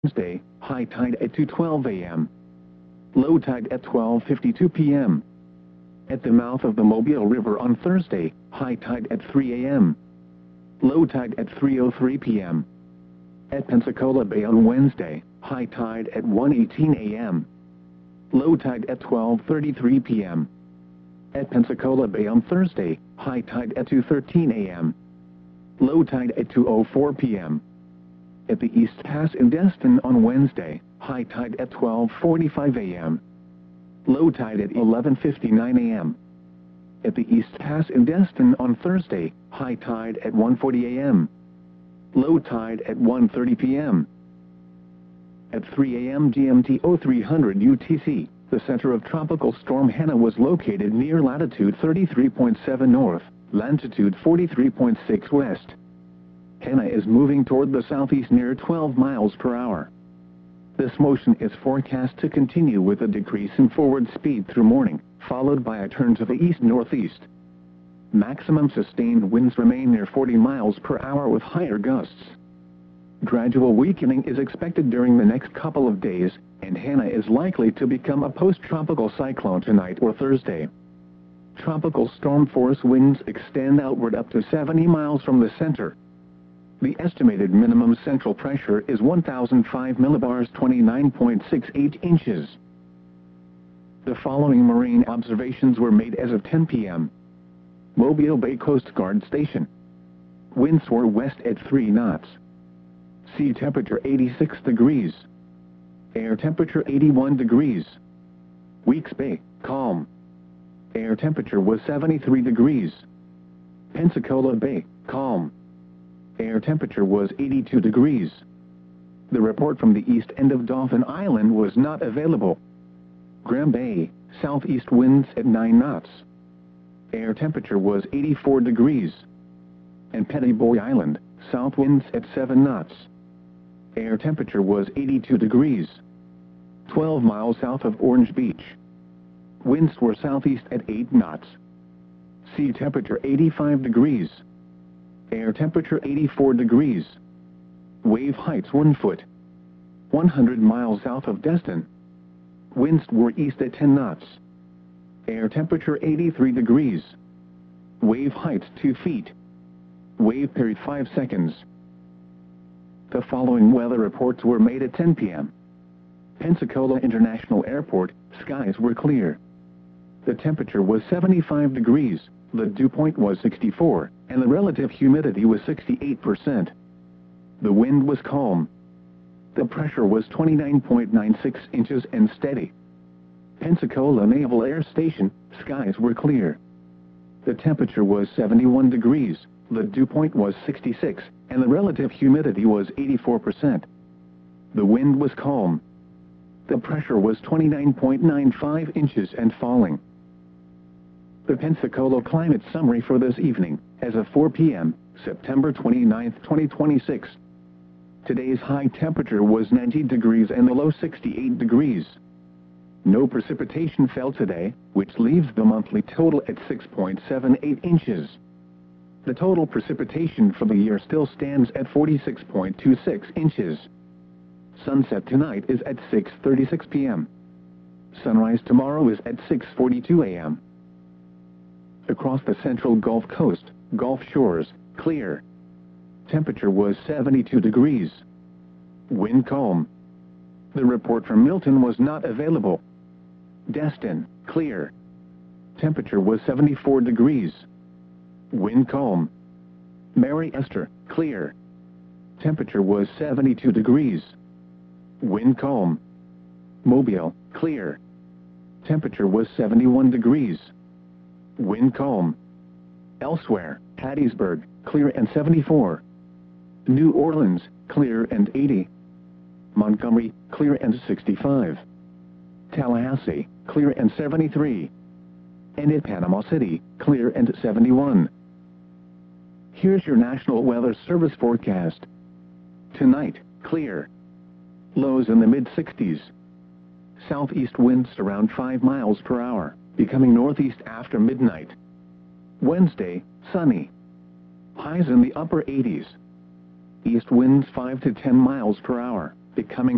Wednesday, high tide at 2:12 a.m. Low tide at 12:52 p.m. At the mouth of the Mobile River on Thursday, high tide at 3 a.m. Low tide at 3:03 p.m. At Pensacola Bay on Wednesday, high tide at 1:18 a.m. Low tide at 12:33 p.m. At Pensacola Bay on Thursday, high tide at 2:13 a.m. Low tide at 2:04 p.m. At the East Pass in Destin on Wednesday, high tide at 12:45 a.m. Low tide at 11:59 a.m. At the East Pass in Destin on Thursday, high tide at 1:40 a.m. Low tide at 1:30 p.m. At 3 a.m. GMT 0300 UTC, the center of Tropical Storm Hanna was located near latitude 33.7 north, longitude 43.6 west. Hanna is moving toward the southeast near 12 miles per hour. This motion is forecast to continue with a decrease in forward speed through morning, followed by a turn to the east-northeast. Maximum sustained winds remain near 40 miles per hour with higher gusts. Gradual weakening is expected during the next couple of days, and Hanna is likely to become a post-tropical cyclone tonight or Thursday. Tropical storm force winds extend outward up to 70 miles from the center. The estimated minimum central pressure is 1,005 millibars 29.68 inches. The following marine observations were made as of 10 p.m. Mobile Bay Coast Guard Station. Winds were west at 3 knots. Sea temperature 86 degrees. Air temperature 81 degrees. Weeks Bay, calm. Air temperature was 73 degrees. Pensacola Bay, calm. Air temperature was 82 degrees. The report from the east end of Dauphin Island was not available. Graham Bay, southeast winds at 9 knots. Air temperature was 84 degrees. And Petty Boy Island, south winds at 7 knots. Air temperature was 82 degrees. 12 miles south of Orange Beach. Winds were southeast at 8 knots. Sea temperature 85 degrees. Air temperature 84 degrees. Wave heights 1 foot. 100 miles south of Destin. Winds were east at 10 knots. Air temperature 83 degrees. Wave heights 2 feet. Wave period 5 seconds. The following weather reports were made at 10 p.m. Pensacola International Airport, skies were clear. The temperature was 75 degrees, the dew point was 64, and the relative humidity was 68%. The wind was calm. The pressure was 29.96 inches and steady. Pensacola Naval Air Station, skies were clear. The temperature was 71 degrees, the dew point was 66, and the relative humidity was 84%. The wind was calm. The pressure was 29.95 inches and falling. The Pensacola Climate Summary for this evening, as of 4 p.m., September 29, 2026. Today's high temperature was 90 degrees and the low 68 degrees. No precipitation fell today, which leaves the monthly total at 6.78 inches. The total precipitation for the year still stands at 46.26 inches. Sunset tonight is at 6:36 p.m. Sunrise tomorrow is at 6:42 a.m. Across the central Gulf Coast, Gulf Shores, clear. Temperature was 72 degrees. Wind calm. The report from Milton was not available. Destin, clear. Temperature was 74 degrees. Wind calm. Mary Esther, clear. Temperature was 72 degrees. Wind calm. Mobile, clear. Temperature was 71 degrees. Wind calm. Elsewhere, Hattiesburg, clear and 74. New Orleans, clear and 80. Montgomery, clear and 65. Tallahassee, clear and 73. And at Panama City, clear and 71. Here's your National Weather Service forecast. Tonight, clear. Lows in the mid-60s. Southeast winds around 5 miles per hour, becoming northeast after midnight. Wednesday, sunny. Highs in the upper 80s. East winds 5 to 10 miles per hour, becoming